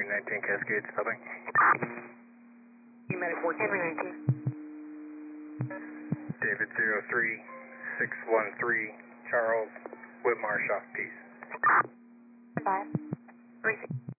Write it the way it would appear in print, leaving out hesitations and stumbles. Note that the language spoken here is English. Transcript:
19 Cascade, stopping. Medic 14. Henry 19. David 03613, Charles Whitmar, Shop, peace. Bye. Receive.